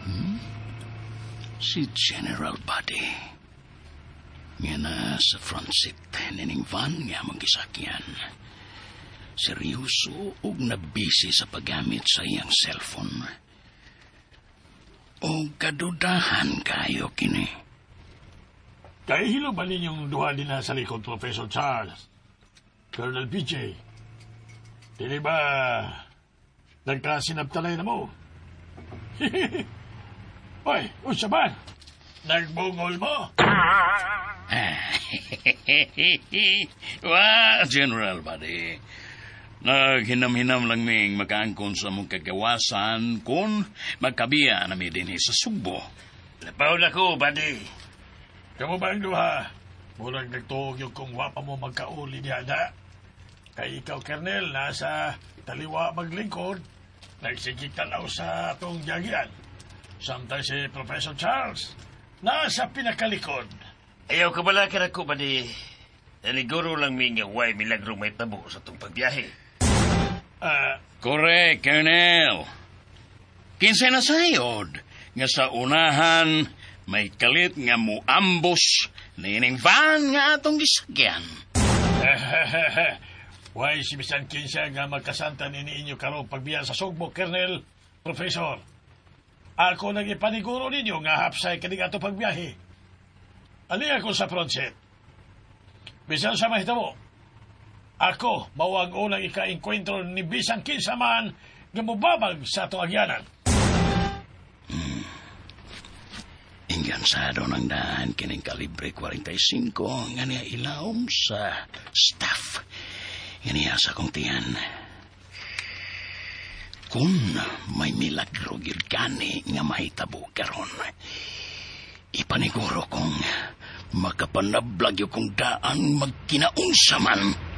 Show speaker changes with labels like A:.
A: Si General Buddy. Nga na sa front seat nining van nga mag-isakyan. Seryoso ug nabisi sa paggamit sa iyang cellphone. O kadudahan kayo kini.
B: Kaya hilo ba ninyong duha din na sa likod, Professor Charles? Colonel PJ? Dili ba nagkasinabtalay na mo? Oy, unsa ba? Nagbungol mo?
A: General Buddy. Naghinam-hinam lang ming makaangkon sa mong kagawasan kung magkabiya na may din sa Sugbo.
B: Lapaw na ko, Buddy. Kamu ba ang duha? Murag nagtuog yung kung wapa mo magkauli niya na. Kay ikaw, Colonel, nasa taliwa maglingkod. Nagsigig tanaw sa atong jagyan. Samtang si Professor Charles, nasa pinakalikod.
C: Ayaw ka bala ka na ko, Buddy. Naliguro lang mi nga way milagro may tabo sa itong pagbiyahe.
A: Correct, Colonel. Kinsay na sayod nga sa unahan may kalit nga muambos nining van nga atong gisakyan.
B: Why si Bisan Kinsa nga magkasantan ini inyo karong pagbiya sa Sugbo, Colonel, Professor. Ako nagipaniguro ninyo nga hapsay kaning ato pagbiyahe. Ali ako sa front seat. Bisan sa mahitabo, ako mawag unang ika-enkwentro ni Bisan Kinsa man nga mubabag sa atong agyanan.
A: Ingansado ng daan kining kalibre 45 nga niya ilawom sa staff. Nga niya sa kong tiyan. Kung may milagro gyud gani nga mahitabo karon, ipaniguro kong makapanablag yung kong daan magkinaunsa man.